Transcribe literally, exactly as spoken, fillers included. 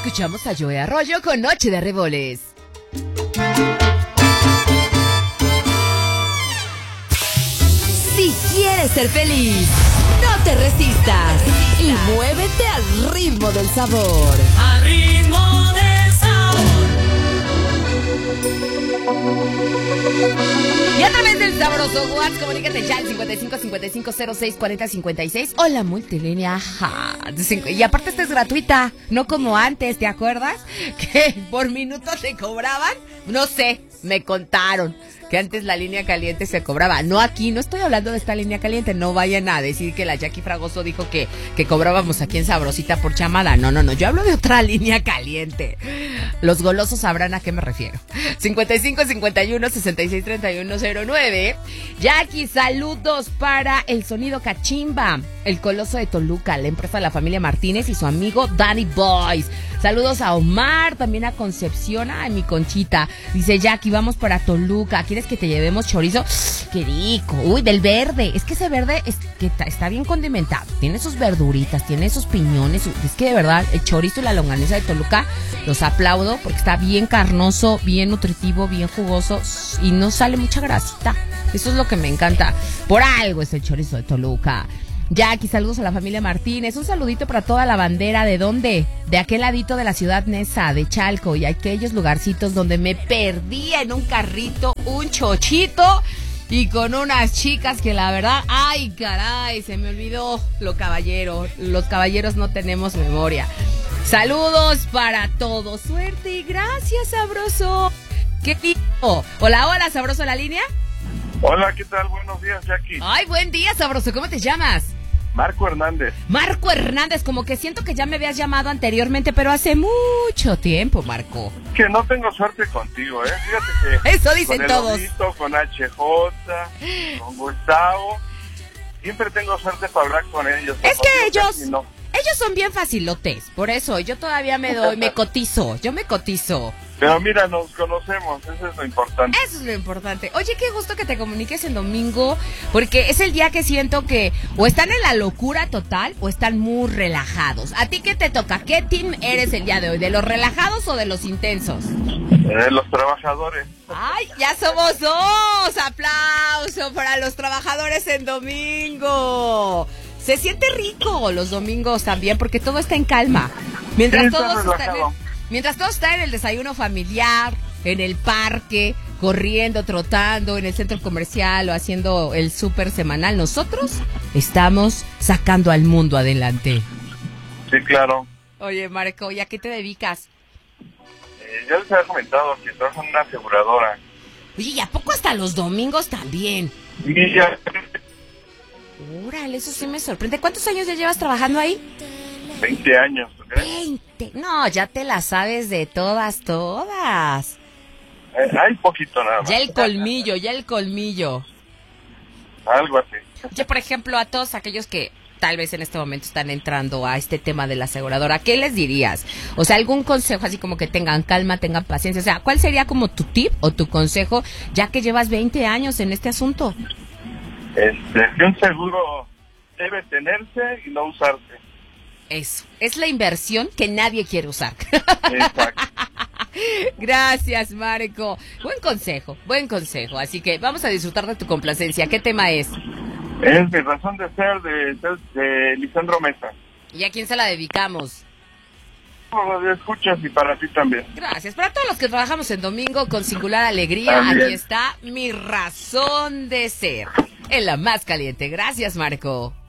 escuchamos a Joe Arroyo con Noche de Reboles. Si quieres ser feliz, no te resistas y muévete al ritmo del sabor. Al ritmo del sabor. Y a través del sabroso WhatsApp, comunícate ya al cincuenta y cinco, cincuenta y cinco, cero seis, cuarenta, cincuenta y seis o la multilínea. Ajá. Y aparte esta es gratuita, no como antes, ¿te acuerdas? Que por minuto te cobraban, no sé, me contaron que antes la línea caliente se cobraba. No aquí, no estoy hablando de esta línea caliente. No vayan a decir que la Jackie Fragoso dijo que, que cobrábamos aquí en Sabrosita por chamada. No, no, no, yo hablo de otra línea caliente. Los golosos sabrán a qué me refiero. cincuenta y cinco, cincuenta y uno, sesenta y seis, treinta y uno, cero nueve. Jackie, saludos para el sonido cachimba, el Coloso de Toluca, la empresa de la familia Martínez y su amigo Danny Boys. Saludos a Omar, también a Concepción, a mi Conchita. Dice Jackie, vamos para Toluca. ¿Quieres que te llevemos chorizo? ¡Qué rico! Uy, del verde. Es que ese verde es que está, está bien condimentado. Tiene sus verduritas, tiene sus piñones. Es que de verdad, el chorizo y la longaniza de Toluca los aplaudo porque está bien carnoso, bien nutritivo, bien jugoso y no sale mucha grasita. Eso es lo que me encanta. Por algo es el chorizo de Toluca. Jackie, saludos a la familia Martínez. Un saludito para toda la bandera. ¿De dónde? De aquel ladito de la ciudad Neza, de Chalco y aquellos lugarcitos donde me perdía en un carrito, un chochito y con unas chicas que la verdad, ay caray, se me olvidó lo caballero. Los caballeros no tenemos memoria. Saludos para todos. Suerte y gracias, sabroso. ¿Qué tipo? Hola, hola, sabroso, ¿la línea? Hola, ¿qué tal? Buenos días, Jackie. Ay, buen día, sabroso. ¿Cómo te llamas? Marco Hernández. Marco Hernández, como que siento que ya me habías llamado anteriormente, pero hace mucho tiempo, Marco. Que no tengo suerte contigo, ¿eh? Fíjate que... Eso dicen con el todos. Lobito, con H J, con Gustavo, siempre tengo suerte para hablar con ellos. Es que ellos... No. Ellos son bien facilotes, por eso yo todavía me doy, me cotizo, yo me cotizo. Pero mira, nos conocemos, eso es lo importante. Eso es lo importante. Oye, qué gusto que te comuniques el domingo, porque es el día que siento que o están en la locura total o están muy relajados. ¿A ti qué te toca? ¿Qué team eres el día de hoy? ¿De los relajados o de los intensos? Eh, los trabajadores. ¡Ay, ya somos dos! ¡Aplauso para los trabajadores en domingo! Se siente rico los domingos también, porque todo está en calma. Mientras Sí, todos está están en, relajado. mientras todos están en el desayuno familiar, en el parque, corriendo, trotando, en el centro comercial o haciendo el súper semanal, nosotros estamos sacando al mundo adelante. Sí, claro. Oye, Marco, ¿y a qué te dedicas? Eh, ya les había comentado que trabajo en una aseguradora. Oye, ¿y a poco hasta los domingos también? Y ya... Órale, eso sí me sorprende. ¿Cuántos años ya llevas trabajando ahí? veinte años, ¿tú crees? veinte. No, ya te la sabes de todas, todas. Eh, hay poquito nada más. Ya el colmillo, ya el colmillo. Algo así. Oye, por ejemplo, a todos aquellos que tal vez en este momento están entrando a este tema de la aseguradora, ¿qué les dirías? O sea, algún consejo así como que tengan calma, tengan paciencia. O sea, ¿cuál sería como tu tip o tu consejo ya que llevas veinte años en este asunto? Este, que un seguro debe tenerse y no usarse. Eso, es la inversión que nadie quiere usar. Exacto. Gracias, Marco. Buen consejo, buen consejo. Así que vamos a disfrutar de tu complacencia. ¿Qué tema es? Es mi razón de ser de, de, de Lisandro Mesa. ¿Y a quién se la dedicamos? Lo escuchas y para ti también. Gracias. Para todos los que trabajamos en domingo con singular alegría, También. aquí está mi razón de ser. En la más caliente. Gracias, Marco.